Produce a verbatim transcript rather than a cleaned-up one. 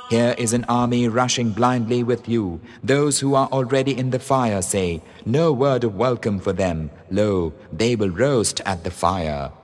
Here is an army rushing blindly with you. Those who are already in the fire say, no word of welcome for them. Lo, they will roast at the fire.